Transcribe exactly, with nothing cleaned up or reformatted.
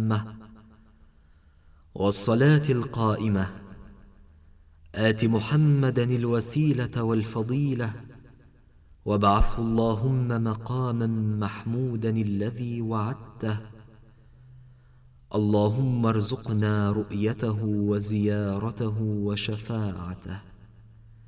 التامة والصلاة القائمة آت محمدا الوسيلة والفضيلة وابعثه اللهم مقاما محمودا الذي وعدته. اللهم ارزقنا رؤيته وزيارته وشفاعته.